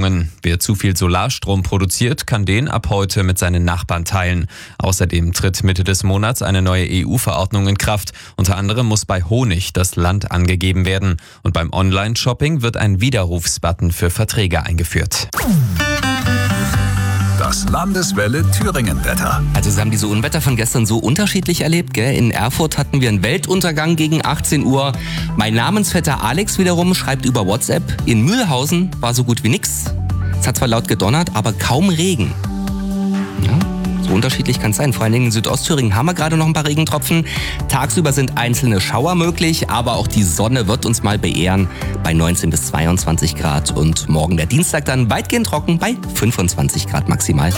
Verordnungen. Wer zu viel Solarstrom produziert, kann den ab heute mit seinen Nachbarn teilen. Außerdem tritt Mitte des Monats eine neue EU-Verordnung in Kraft. Unter anderem muss bei Honig das Land angegeben werden. Und beim Online-Shopping wird ein Widerrufsbutton für Verträge eingeführt. Das Landeswelle Thüringen-Wetter. Also Sie haben diese Unwetter von gestern so unterschiedlich erlebt, gell? In Erfurt hatten wir einen Weltuntergang gegen 18 Uhr. Mein Namensvetter Alex wiederum schreibt über WhatsApp, in Mühlhausen war so gut wie nix. Es hat zwar laut gedonnert, aber kaum Regen. Ja, so unterschiedlich kann es sein. Vor allen Dingen in Südostthüringen haben wir gerade noch ein paar Regentropfen. Tagsüber sind einzelne Schauer möglich, aber auch die Sonne wird uns mal beehren bei 19 bis 22 Grad. Und morgen der Dienstag dann weitgehend trocken bei 25 Grad maximal.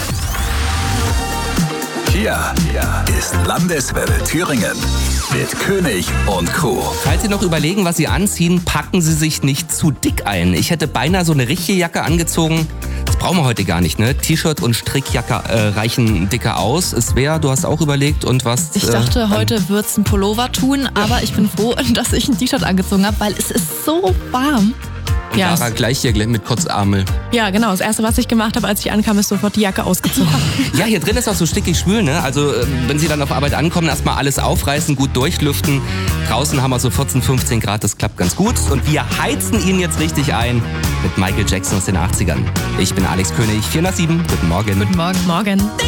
Hier ist Landeswelle Thüringen mit König und Co. Falls Sie noch überlegen, was Sie anziehen, packen Sie sich nicht zu dick ein. Ich hätte beinahe so eine richtige Jacke angezogen. Das brauchen wir heute gar nicht, ne? T-Shirt und Strickjacke reichen dicker aus. Svea, du hast auch überlegt und was? Ich dachte, heute wird's ein Pullover tun, aber ich bin froh, dass ich ein T-Shirt angezogen habe, weil es ist so warm. Und Lara gleich hier mit Kurzärmel. Ja, genau. Das Erste, was ich gemacht habe, als ich ankam, ist sofort die Jacke ausgezogen. Ja, hier drin ist auch so stickig schwül, ne? Also wenn Sie dann auf Arbeit ankommen, erstmal alles aufreißen, gut durchlüften. Draußen haben wir so 14, 15 Grad, das klappt ganz gut. Und wir heizen Ihnen jetzt richtig ein mit Michael Jackson aus den 80ern. Ich bin Alex König, 407. Guten Morgen. Guten Morgen.